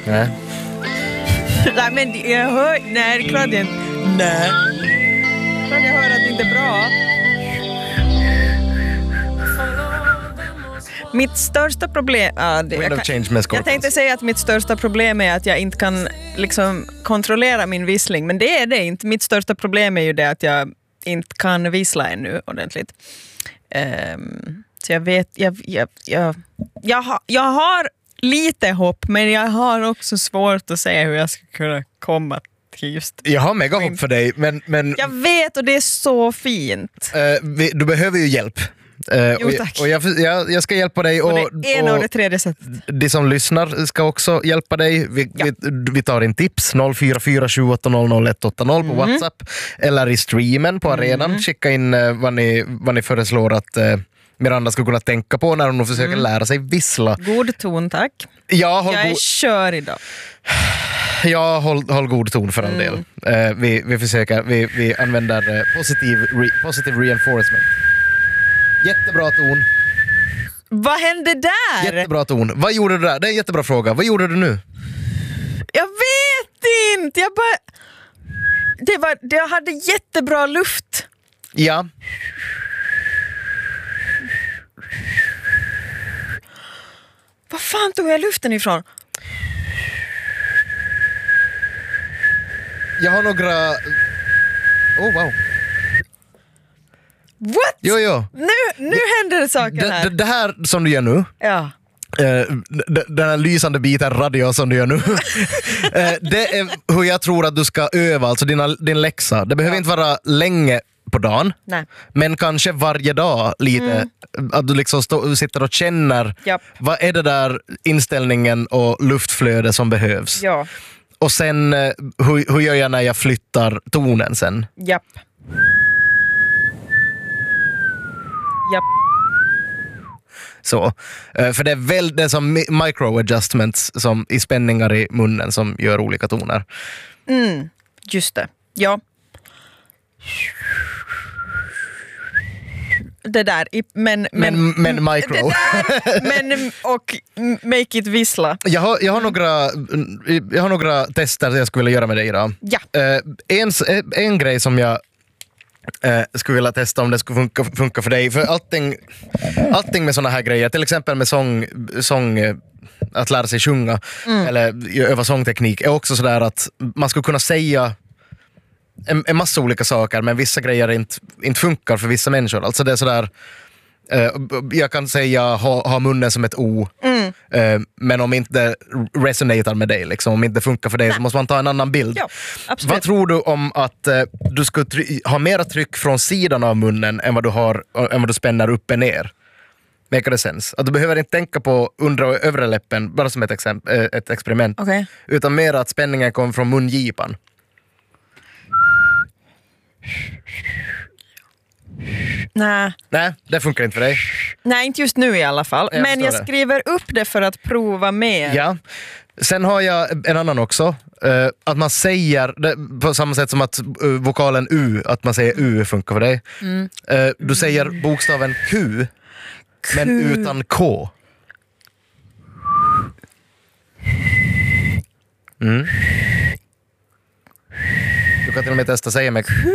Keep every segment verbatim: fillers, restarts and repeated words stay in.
Nej. Nej, men jag hör... Nej, det är klart jag inte... Nej. Klart jag hör att det inte är bra. Mitt största problem... Ja, det, Wind of jag, Change kan, med jag Scorpions. tänkte säga att mitt största problem är att jag inte kan liksom kontrollera min vissling. Men det är det inte. Mitt största problem är ju det att jag inte kan vissla ännu ordentligt. Um, så jag vet... Jag, jag, jag, jag, har, jag har lite hopp, men jag har också svårt att säga hur jag ska kunna komma till just... Jag har mega hopp för dig, men... men Jag vet, och det är så fint. uh, vi, du behöver ju hjälp. Uh, Jo, och tack. och jag, jag, jag ska hjälpa dig. Och, Och det ena och det tredje sättet. De som lyssnar ska också hjälpa dig. Vi, Ja. vi, vi tar in tips noll fyra fyra sju åtta noll noll ett åtta noll på WhatsApp eller i streamen på arenan. Skicka in uh, vad, ni, vad ni föreslår att uh, Miranda ska kunna tänka på när hon försöker lära sig vissla. God ton, tack. Ja, håll, Jag är go- kör idag. ja, håll, håll god ton för en del. Uh, vi, vi försöker, vi, vi använder uh, positiv, re, positive reinforcement. Jättebra ton. Vad hände där? Jättebra ton. Vad gjorde du där? Det är en jättebra fråga. Vad gjorde du nu? Jag vet inte. Jag bara... Det var, det hade jättebra luft. Ja. Vad fan tog jag luften ifrån? Jag har några... Oh, wow. What? Jo, jo. Nu, nu händer det saker Det, här. det, det här som du gör nu, Ja. eh, d- den här lysande biten radio som du gör nu, eh, det är hur jag tror att du ska öva, alltså dina, din läxa. Det behöver Ja. inte vara länge på dagen, Nej. men kanske varje dag lite. Att du liksom stå, sitter och känner, Japp. vad är det där inställningen och luftflöde som behövs? Ja. Och sen, eh, hur, hur gör jag när jag flyttar tonen sen? Japp. Japp. Så. Eh, För det är väl det är som mi- micro-adjustments som i spänningar i munnen som gör olika toner. Mm. Just det. Ja. Det där. i- Men... Men, men micro. Det där, men och make it vissla. Jag har, jag, har några, jag har några tester jag skulle vilja göra med dig idag. Ja. Eh, en, en grej som jag eh, skulle vilja testa om det skulle funka, funka för dig. För allting, allting med såna här grejer, till exempel med sång, sång eh, att lära sig sjunga eller öva sångteknik, är också sådär att man skulle kunna säga en, en massa olika saker, men vissa grejer inte, inte funkar för vissa människor. Alltså det är sådär, eh, jag kan säga ha, ha munnen som ett O, eh, men om inte det resonerar med dig, liksom, om inte det funkar för dig, så måste man ta en annan bild. Ja, absolut. Vad tror du om att eh, du skulle try- ha mera tryck från sidan av munnen än vad du, har, än vad du spänner uppe ner? Make det sense? Att du behöver inte tänka på undre och övre läppen, bara som ett, exempel, eh, ett experiment, Okej. utan mer att spänningen kommer från mungipan. Nej. Nej, det funkar inte för dig. Nej, inte just nu i alla fall. Jag Men förstår jag det. skriver upp det för att prova mer. Ja. Sen har jag en annan också. Uh, att man säger, det, på samma sätt som att uh, vokalen U, att man säger U funkar för dig. Mm. Uh, du säger bokstaven Q, men utan K. Mm. Du kan till och med testa säga med Q.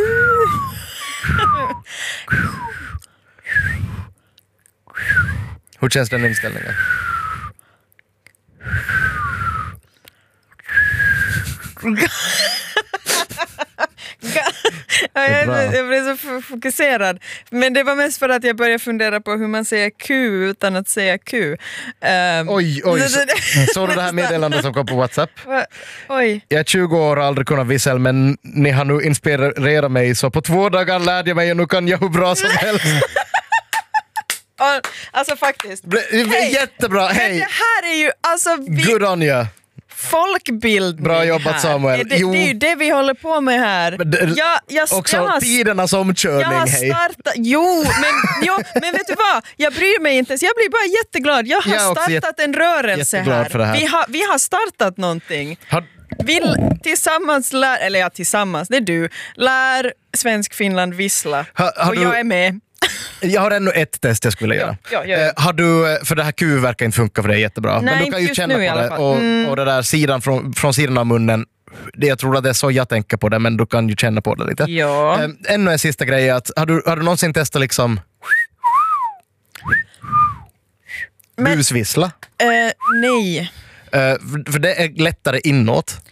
Hur känns den inställningen? Ja, jag, bra. jag blev så f- fokuserad. Men det var mest för att jag började fundera på hur man säger Q utan att säga Q. Um, Oj, oj. Så, såg du det här meddelandet som kom på WhatsApp? Va? Oj. Jag är tjugo år och har aldrig kunnat vissla, men ni har nu inspirerat mig, så på två dagar lärde jag mig och nu kan jag hur bra som helst. Ja, alltså faktiskt. Ble- Hej. Jättebra, Men hej! det här är ju alltså vi, Good on you! folkbildning. Bra jobbat, här. Samuel. Det, Jo. det är ju det vi håller på med här. Men det- jag, jag, Också jag har, tidernas jag omkörning, har hej. startat... Jo men, jo, men vet du vad? Jag bryr mig inte. Så jag blir bara jätteglad. Jag har Jag är också startat en rörelse jätteglad här. för det här. Vi, har, vi har startat någonting. Har, Vill tillsammans lära, eller ja tillsammans, det är du, lär Svensk Finland vissla. Ha- har och du- jag är med. Jag har ännu ett test jag skulle göra. Ja, ja, ja. Eh, har du, för det här Q verkar inte funka för dig jättebra. Nej, men du kan ju just känna nu i på alla det fall. och, Mm. och det där sidan från, från sidan av munnen. Det, jag tror att det är så jag tänker på det, men du kan ju känna på det lite. Ja. Eh, ännu en sista grej. Att, har, du, har du någonsin testat liksom Men- busvissla? Eh, nej. Uh, för, för det är lättare inåt.